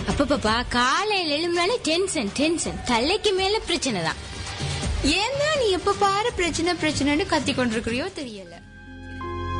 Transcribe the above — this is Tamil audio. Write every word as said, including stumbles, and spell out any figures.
அப்ப பாப்பா காலையில எழும்பினாலே டென்ஷன் டென்ஷன், தலைக்கு மேல பிரச்சனை தான். ஏன்னா நீ எப்ப பாரு பிரச்சனை பிரச்சனைன்னு கத்தி கொண்டிருக்கிறியோ தெரியல.